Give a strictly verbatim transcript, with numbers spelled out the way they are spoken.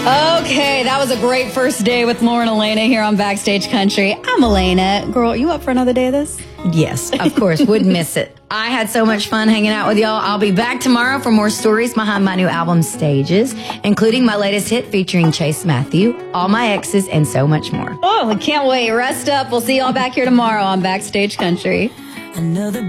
Okay, that was a great first day with Lauren Elena here on Backstage Country. I'm Elena. Girl, you up for another day of this? Yes, of course. Wouldn't miss it. I had so much fun hanging out with y'all. I'll be back tomorrow for more stories behind my new album, Stages, including my latest hit featuring Chase Matthew, all my exes, and so much more. Oh, we can't wait. Rest up. We'll see y'all back here tomorrow on Backstage Country. Another